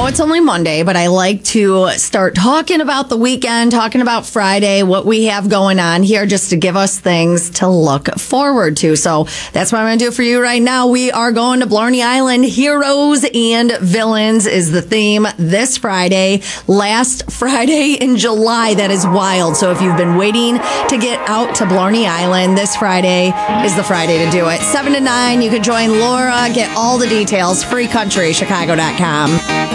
it's only Monday, but I like to start talking about the weekend, talking about Friday, what we have going on here, just to give us things to look forward to. So that's what I'm going to do for you right now. We are going to Blarney Island. Heroes and Villains is the theme this Friday. Last Friday in July. That is wild. So if you've been waiting to get out to Blarney Island, this Friday is the Friday to do it. 7 to 9, you can join Laura. Get all the details. FreeCountryChicago.com.